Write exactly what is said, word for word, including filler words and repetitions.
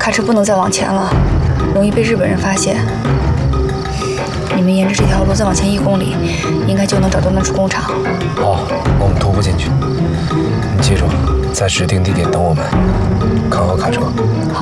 卡车不能再往前了，容易被日本人发现。你们沿着这条路再往前一公里，应该就能找到那处工厂。 好，我们徒步进去。你记住，在指定地点等我们，看好卡车。 好。